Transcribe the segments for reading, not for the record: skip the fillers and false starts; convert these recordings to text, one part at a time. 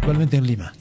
principalmente en Lima.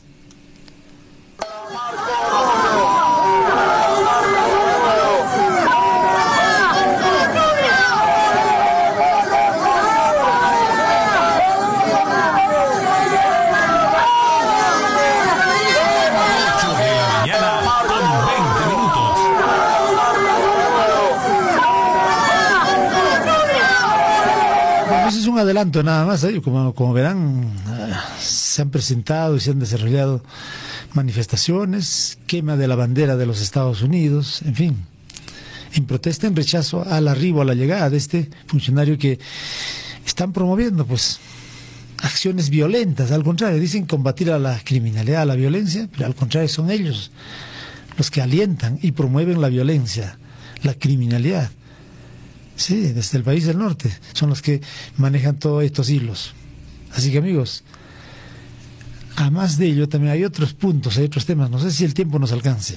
Es un adelanto nada más, ¿eh? Como verán, se han presentado y se han desarrollado manifestaciones, quema de la bandera de los Estados Unidos, en fin, en protesta, en rechazo al arribo, a la llegada de este funcionario que están promoviendo pues acciones violentas. Al contrario, dicen combatir a la criminalidad, a la violencia, pero al contrario son ellos los que alientan y promueven la violencia, la criminalidad. Sí, desde el país del norte son los que manejan todos estos hilos. Así que amigos, a más de ello también hay otros puntos, hay otros temas, no sé si el tiempo nos alcance.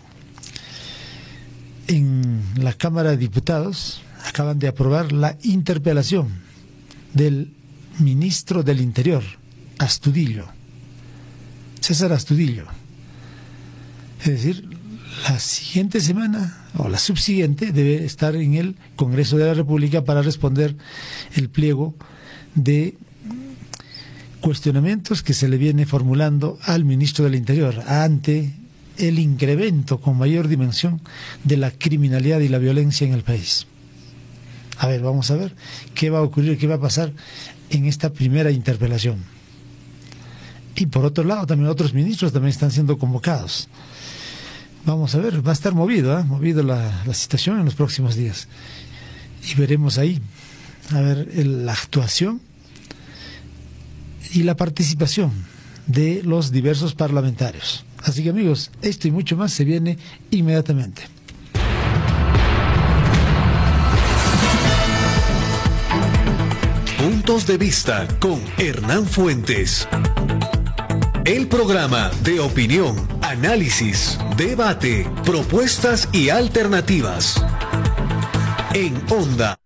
En la Cámara de Diputados acaban de aprobar la interpelación del ministro del Interior, Astudillo, César Astudillo. Es decir, la siguiente semana o la subsiguiente debe estar en el Congreso de la República para responder el pliego de cuestionamientos que se le viene formulando al ministro del Interior ante el incremento con mayor dimensión de la criminalidad y la violencia en el país. A ver, vamos a ver qué va a ocurrir, qué va a pasar en esta primera interpelación. Y por otro lado, también otros ministros también están siendo convocados. Vamos a ver, va a estar movido la situación en los próximos días. Y veremos ahí, a ver, la actuación y la participación de los diversos parlamentarios. Así que amigos, esto y mucho más se viene inmediatamente. Puntos de vista con Hernán Fuentes. El programa de opinión, análisis, debate, propuestas y alternativas. En Onda.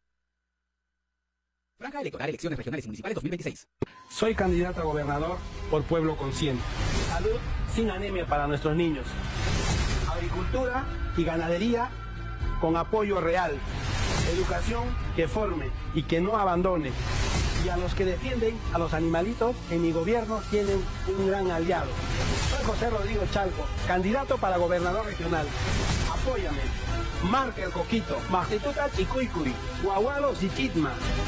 Franja electoral, elecciones regionales y municipales 2026. Soy candidato a gobernador por Pueblo Consciente. Salud sin anemia para nuestros niños. Agricultura y ganadería con apoyo real. Educación que forme y que no abandone. Y a los que defienden a los animalitos, en mi gobierno tienen un gran aliado. Soy José Rodrigo Chalco, candidato para gobernador regional. Apóyame. Marca el coquito. Majituta Chicuicuri. Guagualo Sichitma.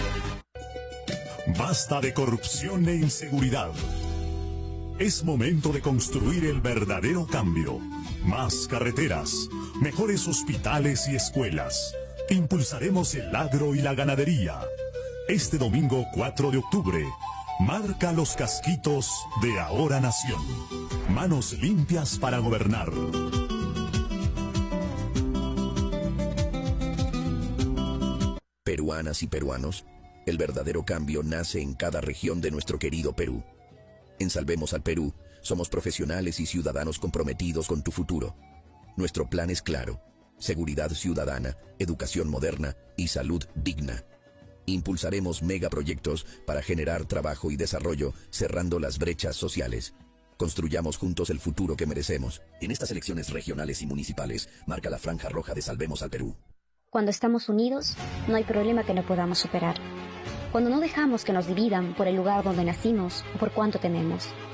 Basta de corrupción e inseguridad. Es momento de construir el verdadero cambio. Más carreteras, mejores hospitales y escuelas. Impulsaremos el agro y la ganadería. Este domingo 4 de octubre, marca los casquitos de Ahora Nación. Manos limpias para gobernar. Peruanas y peruanos, el verdadero cambio nace en cada región de nuestro querido Perú. En Salvemos al Perú, somos profesionales y ciudadanos comprometidos con tu futuro. Nuestro plan es claro: seguridad ciudadana, educación moderna y salud digna. Impulsaremos megaproyectos para generar trabajo y desarrollo, cerrando las brechas sociales. Construyamos juntos el futuro que merecemos. En estas elecciones regionales y municipales, marca la franja roja de Salvemos al Perú. Cuando estamos unidos, no hay problema que no podamos superar. Cuando no dejamos que nos dividan por el lugar donde nacimos o por cuánto tenemos.